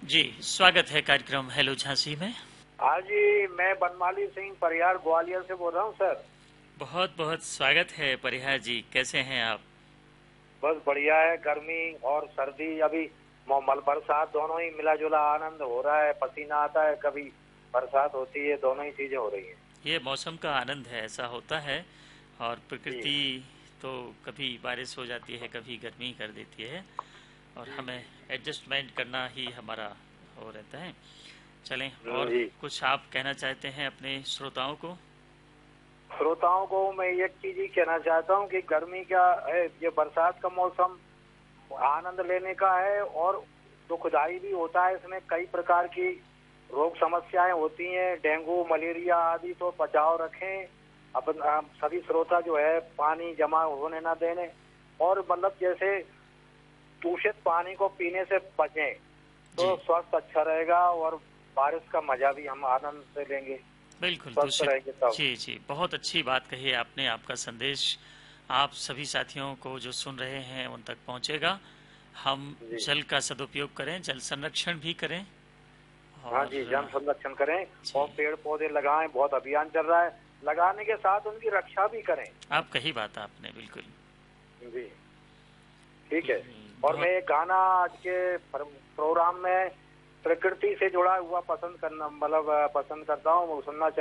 जी, स्वागत है कार्यक्रम हेलो झांसी में। हाँ जी, मैं बनमाली सिंह परिहार ग्वालियर से बोल रहा हूँ सर। बहुत बहुत स्वागत है परिहार जी, कैसे हैं आप? बस बढ़िया है। गर्मी और सर्दी अभी बरसात दोनों ही मिला जुला आनंद हो रहा है। पसीना आता है, कभी बरसात होती है, दोनों ही चीजें हो रही हैं। ये मौसम का आनंद है, ऐसा होता है। और जी प्रकृति तो कभी बारिश हो जाती है, कभी गर्मी कर देती है और जी हमें जी एडजस्टमेंट करना ही हमारा वो रहता है। चलें, जी और जी। कुछ आप कहना चाहते हैं अपने श्रोताओं को? श्रोताओं को मैं एक चीज ही कहना चाहता हूँ कि गर्मी का है, ये बरसात का मौसम आनंद लेने का है और दुखदाई भी होता है। इसमें कई प्रकार की रोग समस्याएं होती हैं, डेंगू मलेरिया आदि। तो बचाव रखें। अपन आप सभी श्रोता जो है पानी जमा होने ना देने और मतलब जैसे दूषित पानी को पीने से बचें तो जी, स्वास्थ्य अच्छा रहेगा और बारिश का मजा भी हम आनंद से लेंगे, बिल्कुल स्वस्थ दूषित। रहेंगे तब। जी जी, बहुत अच्छी बात कही है आपने। आपका संदेश आप सभी साथियों को जो सुन रहे हैं उन तक पहुंचेगा। हम जी जल का सदुपयोग करें, जल संरक्षण भी करें। हाँ और जी, जन संरक्षण करें जी, और पेड़ पौधे लगाएं। बहुत अभियान चल रहा है, लगाने के साथ उनकी रक्षा भी करें। आप कही बात आपने बिल्कुल। जी ठीक है। और मैं बहुत एक गाना आज के प्रोग्राम में प्रकृति से जुड़ा हुआ पसंद करना मतलब पसंद करता हूँ, वो सुनना